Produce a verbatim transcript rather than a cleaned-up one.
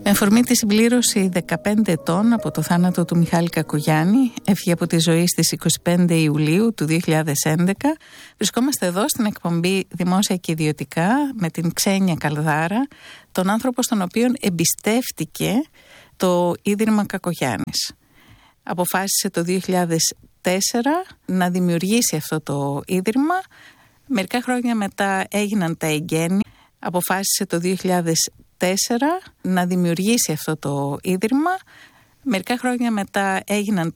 Με αφορμή τη συμπλήρωση δεκαπέντε ετών από το θάνατο του Μιχάλη Κακογιάννη, έφυγε από τη ζωή στις είκοσι πέντε Ιουλίου του δύο χιλιάδες έντεκα. Βρισκόμαστε εδώ στην εκπομπή Δημόσια και Ιδιωτικά με την Ξένια Καλδάρα, τον άνθρωπο στον οποίο εμπιστεύτηκε το Ίδρυμα Κακογιάννης. Αποφάσισε το δύο χιλιάδες τέσσερα να δημιουργήσει αυτό το Ίδρυμα. Μερικά χρόνια μετά έγιναν τα εγγένεια. Αποφάσισε το δύο χιλιάδες τέσσερα να δημιουργήσει αυτό το Ίδρυμα. Μερικά χρόνια μετά έγιναν